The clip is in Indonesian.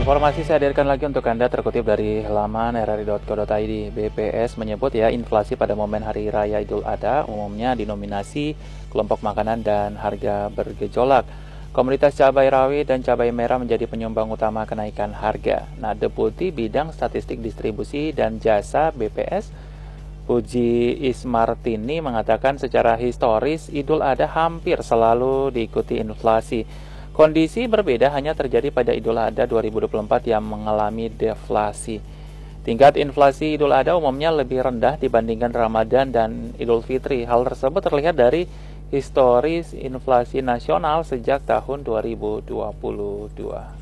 Informasi saya hadirkan lagi untuk Anda terkutip dari laman rri.co.id. BPS menyebut inflasi pada momen Hari Raya Idul Adha umumnya dinominasi kelompok makanan dan harga bergejolak. Komoditas cabai rawit dan cabai merah menjadi penyumbang utama kenaikan harga. Nah, Deputi Bidang Statistik Distribusi dan Jasa BPS, Puji Ismartini mengatakan secara historis Idul Adha hampir selalu diikuti inflasi. Kondisi berbeda hanya terjadi pada Idul Adha 2024 yang mengalami deflasi. Tingkat inflasi Idul Adha umumnya lebih rendah dibandingkan Ramadan dan Idul Fitri. Hal tersebut terlihat dari historis inflasi nasional sejak tahun 2022.